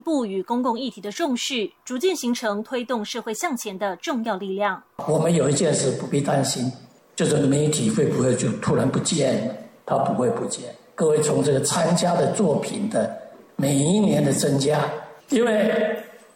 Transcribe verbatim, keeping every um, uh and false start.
部与公共议题的重视，逐渐形成推动社会向前的重要力量。 我们有一件事不必担心，就是媒体会不会就突然不见了？它不会不见。各位从这个参加的作品的每一年的增加，因为